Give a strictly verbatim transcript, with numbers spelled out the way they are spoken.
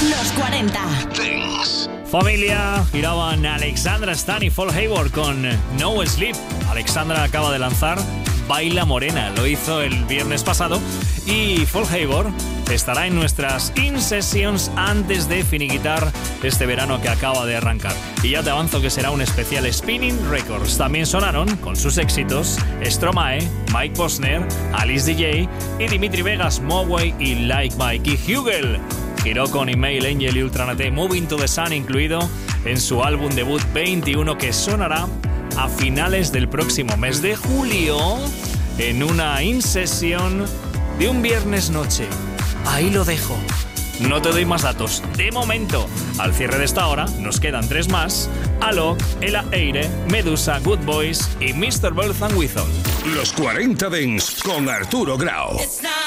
Los cuarenta. Dance. Familia, giraban Alexandra Stan y Paul Hayward con No Sleep. Alexandra acaba de lanzar Baila Morena, lo hizo el viernes pasado, y Paul Hayward estará en nuestras In Sessions antes de finiquitar este verano que acaba de arrancar. Y ya te avanzo que será un especial Spinning Records. También sonaron, con sus éxitos, Stromae, Mike Posner, Alice D J y Dimitri Vegas, Moway y Like Mike. Y Hugel giró con Email Angel y Ultranate, Moving to the Sun incluido en su álbum debut veintiuno, que sonará a finales del próximo mes de julio en una In Session de un viernes noche. Ahí lo dejo. No te doy más datos. De momento, al cierre de esta hora, nos quedan tres más: Alok, Ella Eire, Medusa, Good Boys y mister Birth and Whistle. Los cuarenta Dance con Arturo Grau.